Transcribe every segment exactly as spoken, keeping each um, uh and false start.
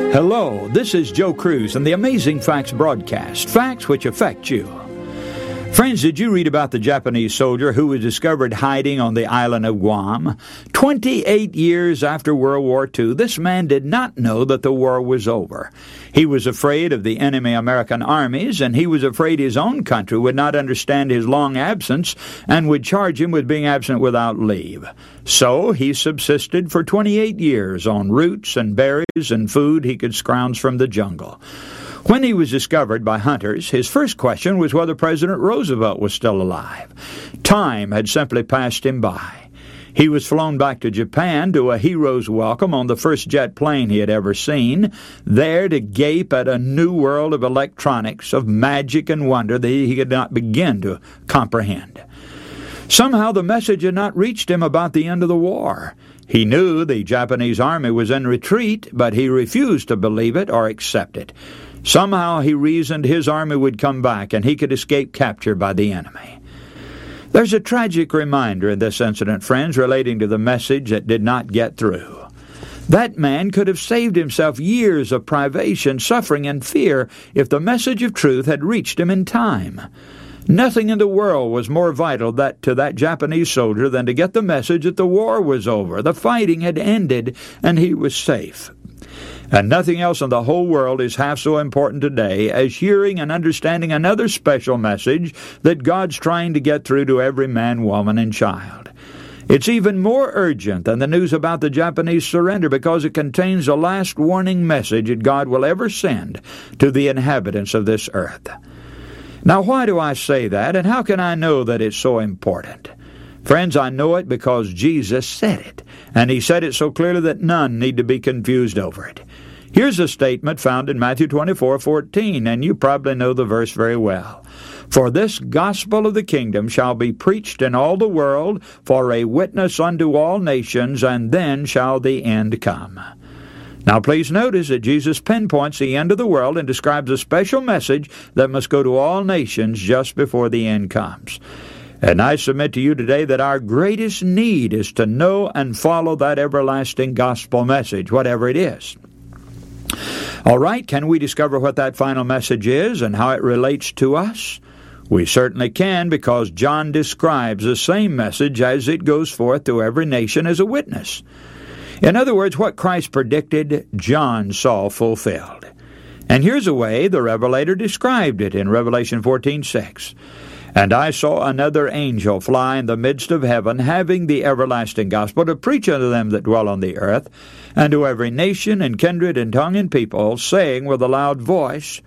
Hello, this is Joe Cruz and the Amazing Facts broadcast, facts which affect you. Friends, did you read about the Japanese soldier who was discovered hiding on the island of Guam? twenty-eight years after World War Two, this man did not know that the war was over. He was afraid of the enemy American armies, and he was afraid his own country would not understand his long absence and would charge him with being absent without leave. So he subsisted for twenty-eight years on roots and berries and food he could scrounge from the jungle. When he was discovered by hunters, his first question was whether President Roosevelt was still alive. Time had simply passed him by. He was flown back to Japan to a hero's welcome on the first jet plane he had ever seen, there to gape at a new world of electronics, of magic and wonder that he could not begin to comprehend. Somehow the message had not reached him about the end of the war. He knew the Japanese army was in retreat, but he refused to believe it or accept it. Somehow he reasoned his army would come back and he could escape capture by the enemy. There's a tragic reminder in this incident, friends, relating to the message that did not get through. That man could have saved himself years of privation, suffering, and fear if the message of truth had reached him in time. Nothing in the world was more vital that to that Japanese soldier than to get the message that the war was over, the fighting had ended, and he was safe. And nothing else in the whole world is half so important today as hearing and understanding another special message that God's trying to get through to every man, woman, and child. It's even more urgent than the news about the Japanese surrender because it contains the last warning message that God will ever send to the inhabitants of this earth. Now, why do I say that, and how can I know that it's so important? Friends, I know it because Jesus said it, and he said it so clearly that none need to be confused over it. Here's a statement found in Matthew twenty-four fourteen, and you probably know the verse very well. For this gospel of the kingdom shall be preached in all the world for a witness unto all nations, and then shall the end come. Now please notice that Jesus pinpoints the end of the world and describes a special message that must go to all nations just before the end comes. And I submit to you today that our greatest need is to know and follow that everlasting gospel message, whatever it is. All right, can we discover what that final message is and how it relates to us? We certainly can, because John describes the same message as it goes forth to every nation as a witness. In other words, what Christ predicted, John saw fulfilled. And here's a way the Revelator described it in Revelation fourteen six. And I saw another angel fly in the midst of heaven, having the everlasting gospel, to preach unto them that dwell on the earth, and to every nation and kindred and tongue and people, saying with a loud voice.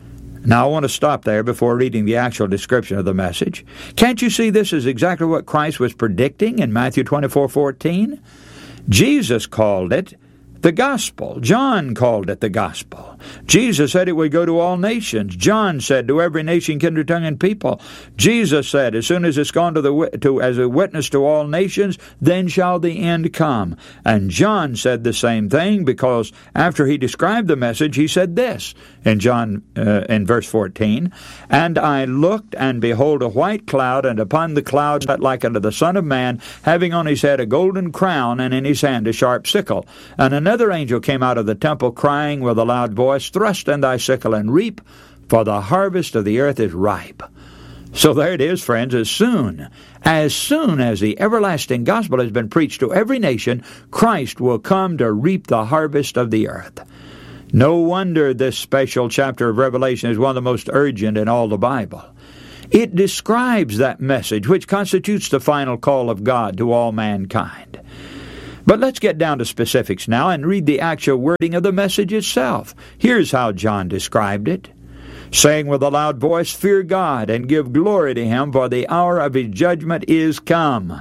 Now I want to stop there before reading the actual description of the message. Can't you see this is exactly what Christ was predicting in Matthew twenty-four fourteen? Jesus called it the gospel. John called it the gospel. Jesus said it would go to all nations. John said to every nation, kindred, tongue, and people. Jesus said, as soon as it's gone to the to as a witness to all nations, then shall the end come. And John said the same thing, because after he described the message, he said this in John uh, in verse fourteen. And I looked, and behold, a white cloud, and upon the cloud sat like unto the Son of Man, having on his head a golden crown, and in his hand a sharp sickle. And another angel came out of the temple, crying with a loud voice, Thrust in thy sickle and reap, for the harvest of the earth is ripe. So there it is, friends. As soon, as soon as the everlasting gospel has been preached to every nation, Christ will come to reap the harvest of the earth. No wonder this special chapter of Revelation is one of the most urgent in all the Bible. It describes that message, which constitutes the final call of God to all mankind. But let's get down to specifics now and read the actual wording of the message itself. Here's how John described it. Saying with a loud voice, Fear God, and give glory to Him, for the hour of His judgment is come.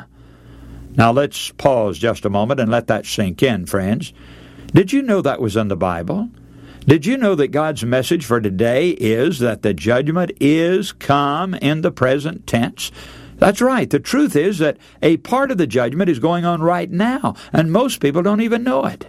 Now let's pause just a moment and let that sink in, friends. Did you know that was in the Bible? Did you know that God's message for today is that the judgment is come in the present tense? That's right. The truth is that a part of the judgment is going on right now, and most people don't even know it.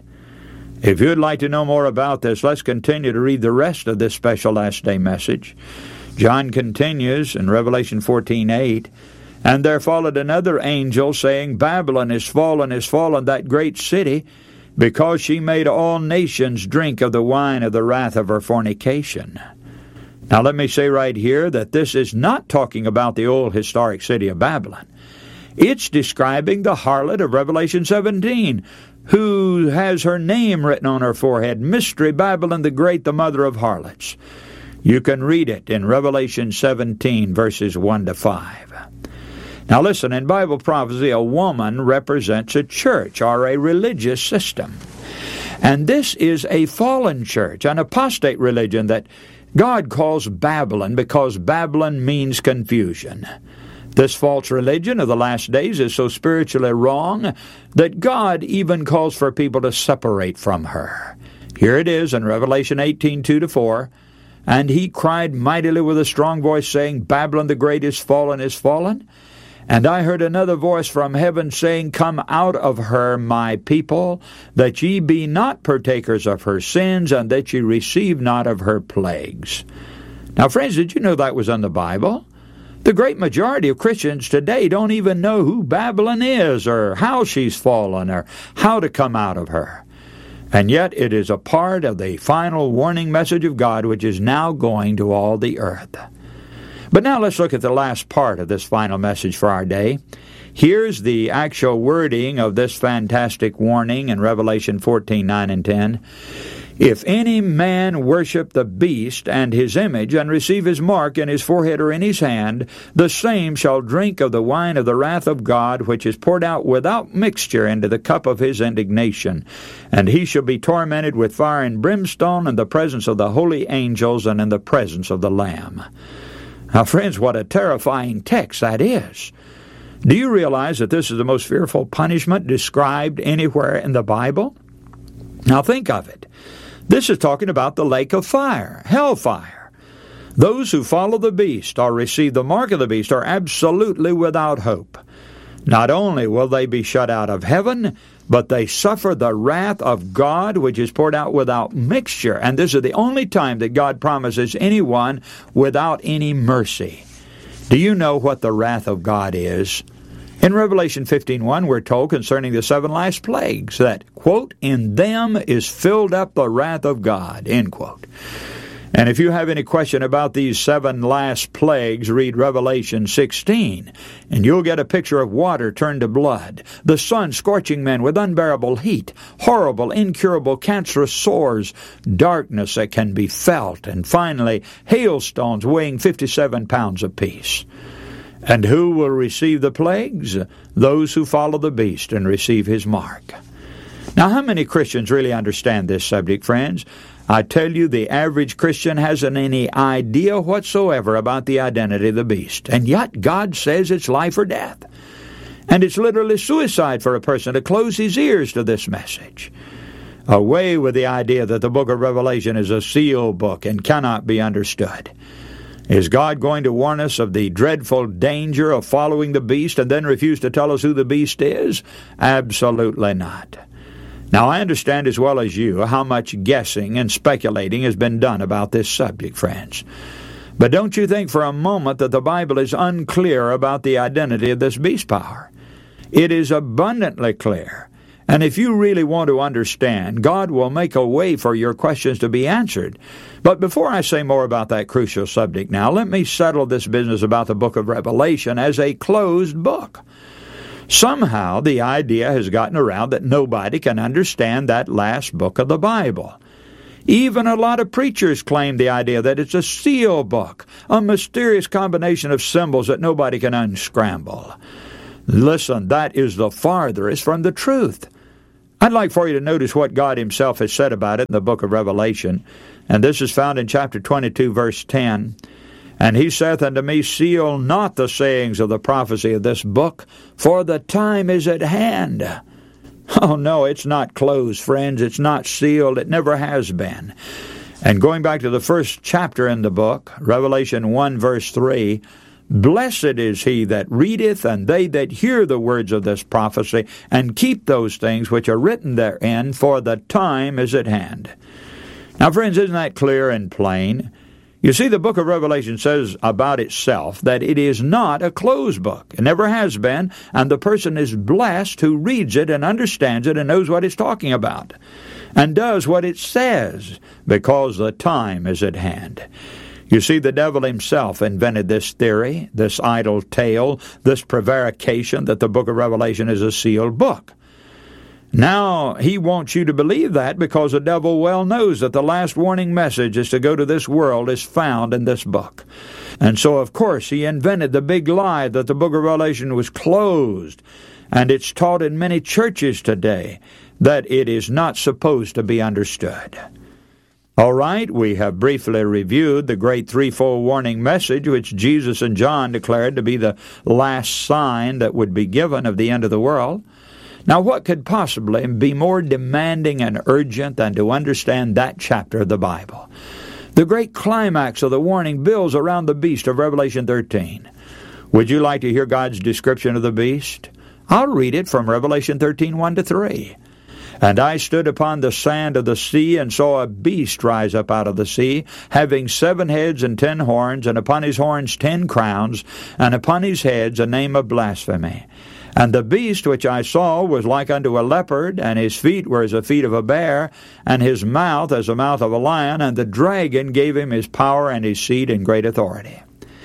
If you'd like to know more about this, let's continue to read the rest of this special last day message. John continues in Revelation fourteen eight, And there followed another angel, saying, Babylon is fallen, is fallen, that great city, because she made all nations drink of the wine of the wrath of her fornication. Now let me say right here that this is not talking about the old historic city of Babylon. It's describing the harlot of Revelation seventeen, who has her name written on her forehead, Mystery Babylon the Great, the mother of harlots. You can read it in Revelation seventeen, verses one to five. Now listen, in Bible prophecy, a woman represents a church or a religious system. And this is a fallen church, an apostate religion that God calls Babylon because Babylon means confusion. This false religion of the last days is so spiritually wrong that God even calls for people to separate from her. Here it is in Revelation eighteen, two to four. And he cried mightily with a strong voice, saying, Babylon the great is fallen, is fallen. And I heard another voice from heaven saying, Come out of her, my people, that ye be not partakers of her sins, and that ye receive not of her plagues. Now, friends, did you know that was in the Bible? The great majority of Christians today don't even know who Babylon is, or how she's fallen, or how to come out of her. And yet it is a part of the final warning message of God, which is now going to all the earth. But now let's look at the last part of this final message for our day. Here's the actual wording of this fantastic warning in Revelation fourteen, nine and ten. If any man worship the beast and his image, and receive his mark in his forehead or in his hand, the same shall drink of the wine of the wrath of God, which is poured out without mixture into the cup of his indignation. And he shall be tormented with fire and brimstone in the presence of the holy angels and in the presence of the Lamb. Now, friends, what a terrifying text that is. Do you realize that this is the most fearful punishment described anywhere in the Bible? Now think of it. This is talking about the lake of fire, hellfire. Those who follow the beast or receive the mark of the beast are absolutely without hope. Not only will they be shut out of heaven, but they suffer the wrath of God, which is poured out without mixture. And this is the only time that God promises anyone without any mercy. Do you know what the wrath of God is? In Revelation fifteen one, we're told concerning the seven last plagues that, quote, in them is filled up the wrath of God, end quote. And if you have any question about these seven last plagues, read Revelation sixteen, and you'll get a picture of water turned to blood, the sun scorching men with unbearable heat, horrible, incurable, cancerous sores, darkness that can be felt, and finally, hailstones weighing fifty-seven pounds apiece. And who will receive the plagues? Those who follow the beast and receive his mark. Now, how many Christians really understand this subject, friends? I tell you, the average Christian hasn't any idea whatsoever about the identity of the beast. And yet, God says it's life or death. And it's literally suicide for a person to close his ears to this message. Away with the idea that the book of Revelation is a sealed book and cannot be understood. Is God going to warn us of the dreadful danger of following the beast and then refuse to tell us who the beast is? Absolutely not. Now, I understand as well as you how much guessing and speculating has been done about this subject, friends. But don't you think for a moment that the Bible is unclear about the identity of this beast power? It is abundantly clear. And if you really want to understand, God will make a way for your questions to be answered. But before I say more about that crucial subject now, let me settle this business about the book of Revelation as a closed book. Somehow the idea has gotten around that nobody can understand that last book of the Bible. Even a lot of preachers claim the idea that it's a seal book, a mysterious combination of symbols that nobody can unscramble. Listen, that is the farthest from the truth. I'd like for you to notice what God himself has said about it in the book of Revelation, and this is found in chapter twenty-two, verse ten. And he saith unto me, Seal not the sayings of the prophecy of this book, for the time is at hand. Oh no, it's not closed, friends. It's not sealed. It never has been. And going back to the first chapter in the book, Revelation one, verse three, Blessed is he that readeth, and they that hear the words of this prophecy, and keep those things which are written therein, for the time is at hand. Now, friends, isn't that clear and plain? You see, the book of Revelation says about itself that it is not a closed book. It never has been, and the person is blessed who reads it and understands it and knows what it's talking about and does what it says, because the time is at hand. You see, the devil himself invented this theory, this idle tale, this prevarication that the book of Revelation is a sealed book. Now, he wants you to believe that because the devil well knows that the last warning message is to go to this world is found in this book. And so, of course, he invented the big lie that the book of Revelation was closed. And it's taught in many churches today that it is not supposed to be understood. All right, we have briefly reviewed the great threefold warning message which Jesus and John declared to be the last sign that would be given of the end of the world. Now, what could possibly be more demanding and urgent than to understand that chapter of the Bible? The great climax of the warning builds around the beast of Revelation thirteen. Would you like to hear God's description of the beast? I'll read it from Revelation thirteen, one to three. And I stood upon the sand of the sea, and saw a beast rise up out of the sea, having seven heads and ten horns, and upon his horns ten crowns, and upon his heads a name of blasphemy. And the beast which I saw was like unto a leopard, and his feet were as the feet of a bear, and his mouth as the mouth of a lion, and the dragon gave him his power and his seat and great authority.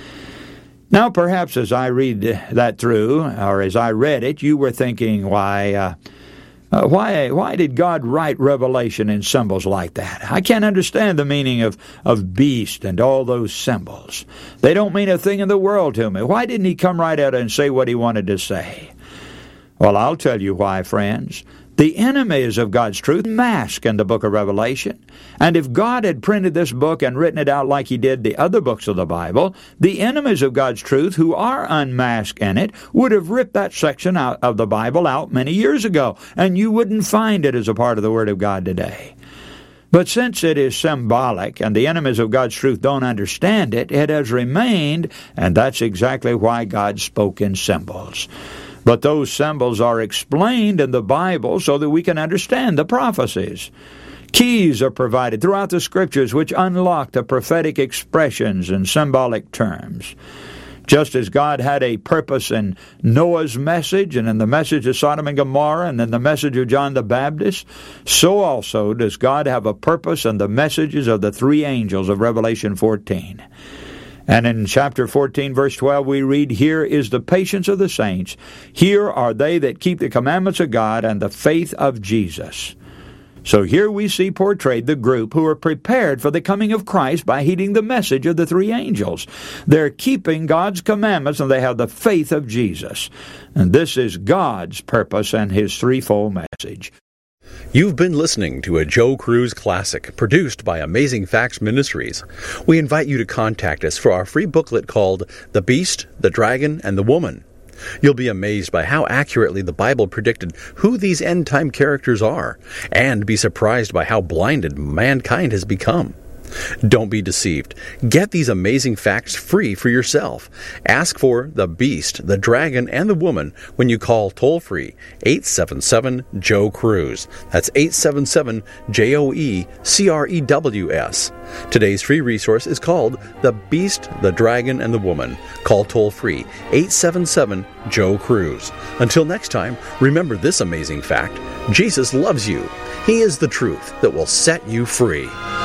Now, perhaps as I read that through, or as I read it, you were thinking, why, uh, uh, why, why did God write Revelation in symbols like that? I can't understand the meaning of, of beast and all those symbols. They don't mean a thing in the world to me. Why didn't he come right out and say what he wanted to say? Well, I'll tell you why, friends. The enemies of God's truth mask in the book of Revelation. And if God had printed this book and written it out like he did the other books of the Bible, the enemies of God's truth who are unmasked in it would have ripped that section out of the Bible out many years ago, and you wouldn't find it as a part of the Word of God today. But since it is symbolic and the enemies of God's truth don't understand it, it has remained, and that's exactly why God spoke in symbols. But those symbols are explained in the Bible so that we can understand the prophecies. Keys are provided throughout the Scriptures which unlock the prophetic expressions and symbolic terms. Just as God had a purpose in Noah's message and in the message of Sodom and Gomorrah and in the message of John the Baptist, so also does God have a purpose in the messages of the three angels of Revelation fourteen. And in chapter fourteen, verse twelve, we read, "Here is the patience of the saints. Here are they that keep the commandments of God and the faith of Jesus." So here we see portrayed the group who are prepared for the coming of Christ by heeding the message of the three angels. They're keeping God's commandments and they have the faith of Jesus. And this is God's purpose and his threefold message. You've been listening to a Joe Cruz Classic, produced by Amazing Facts Ministries. We invite you to contact us for our free booklet called The Beast, the Dragon, and the Woman. You'll be amazed by how accurately the Bible predicted who these end-time characters are, and be surprised by how blinded mankind has become. Don't be deceived. Get these amazing facts free for yourself. Ask for The Beast, the Dragon, and the Woman when you call toll-free eight seven seven, Joe Cruz. That's eight seven seven, J O E C R E W S. Today's free resource is called The Beast, the Dragon, and the Woman. Call toll-free eight seven seven, Joe Cruz. Until next time, remember this amazing fact: Jesus loves you. He is the truth that will set you free.